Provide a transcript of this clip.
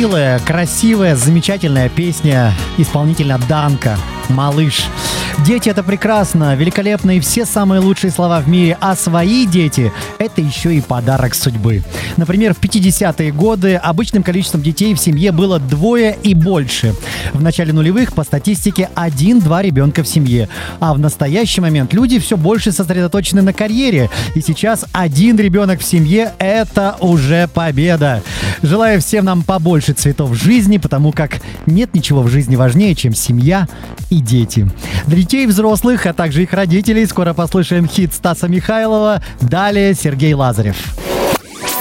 милая, красивая, замечательная песня исполнителя Данка «Малыш». Дети — это прекрасно, великолепно и все самые лучшие слова в мире, а свои дети — это еще и подарок судьбы. Например, в 50-е годы обычным количеством детей в семье было 2 и больше. В начале нулевых по статистике 1-2 ребенка в семье. А в настоящий момент люди все больше сосредоточены на карьере. И сейчас 1 ребенок в семье — это уже победа. Желаю всем нам побольше цветов в жизни, потому как нет ничего в жизни важнее, чем семья и дети. Для детей и взрослых, а также их родителей скоро послушаем хит Стаса Михайлова. Далее Сергей Лазарев.